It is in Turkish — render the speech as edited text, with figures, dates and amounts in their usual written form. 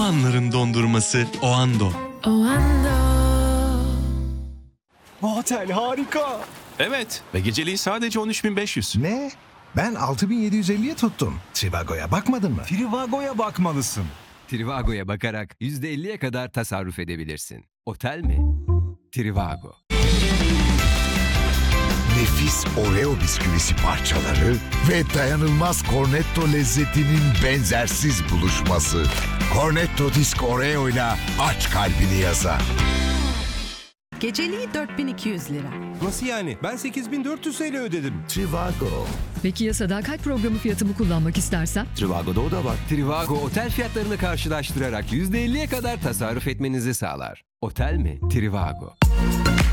anların dondurması Oando. Bu otel harika. Evet ve geceliği sadece 13.500. Ne? Ben 6.750'ye tuttum. Trivago'ya bakmadın mı? Trivago'ya bakmalısın. Trivago'ya bakarak %50'ye kadar tasarruf edebilirsin. Otel mi? Trivago. Nefis Oreo bisküvisi parçaları ve dayanılmaz Cornetto lezzetinin benzersiz buluşması. Cornetto Disk Oreo ile aç kalbini yaza. Geceliği 4.200 lira. Nasıl yani? Ben 8.400 TL ödedim. Trivago. Peki ya sadakat programı fiyatımı kullanmak istersem? Trivago'da o da var. Trivago otel fiyatlarını karşılaştırarak %50'ye kadar tasarruf etmenizi sağlar. Otel mi? Trivago.